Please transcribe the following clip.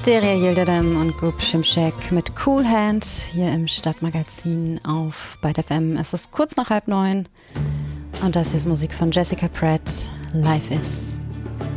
Deria Yildirim und Group Shimshek mit Cool Hand hier im Stadtmagazin auf Byte FM. Es ist kurz nach 8:30 und das hier ist Musik von Jessica Pratt, Life Is.